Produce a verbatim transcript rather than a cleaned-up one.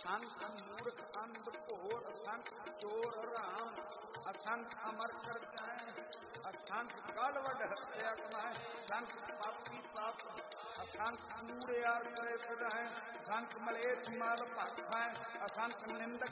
असंख मूर्ख अंध घोर, असंख चोर राम, असंख अमर कर जाए, असंख गल वड हत्या कमाए, असंख पापी पाप, असंख कूड़ियार करे फिराए, असंख मलेच्छ मल भख है, असंख निंदक